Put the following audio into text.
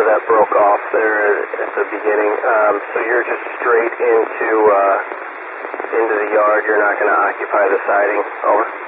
that broke off there at the beginning. So you're just straight into the yard. You're not going to occupy the siding. Over.